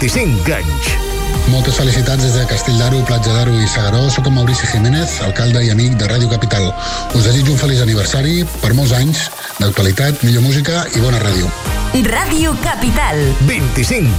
25 anys. Moltes felicitats des de Castell d'Aro, Platja d'Aro i S'Agaró. Soc en Maurici Jiménez, alcalde i amic de Ràdio Capital. Us desitjo un feliç aniversari per molts anys d'actualitat, millor música i bona ràdio. Ràdio Capital. 25